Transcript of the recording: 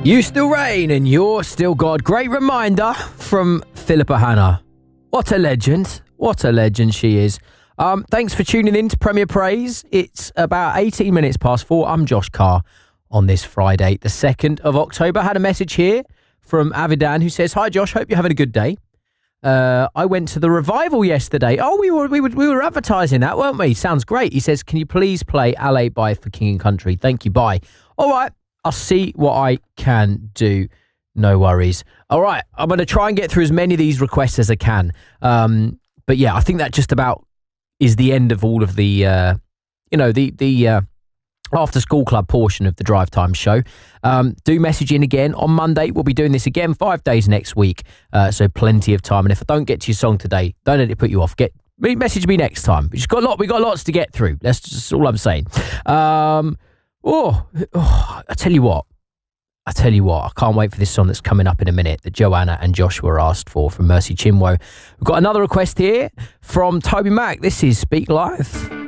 You still reign and you're still God. Great reminder from Philippa Hanna. What a legend. What a legend she is. Thanks for tuning in to Premier Praise. It's about 18 minutes past 4. I'm Josh Carr on this Friday, the 2nd of October. I had a message here from Avidan who says, "Hi Josh, hope you're having a good day. I went to the Revival yesterday." Oh, we were advertising that, weren't we? Sounds great. He says, "Can you please play LA by for King and Country? Thank you, bye." All right. I'll see what I can do. No worries. All right. I'm going to try and get through as many of these requests as I can. But yeah, I think that just about is the end of all of the, the after school club portion of the Drive Time show. Do message in again on Monday. We'll be doing this again 5 days next week. So plenty of time. And if I don't get to your song today, don't let it put you off. Message me next time. We got lots to get through. That's just all I'm saying. I tell you what, I can't wait for this song that's coming up in a minute that Joanna and Joshua asked for from Mercy Chinwo. We've got another request here from Toby Mac. This is Speak Live.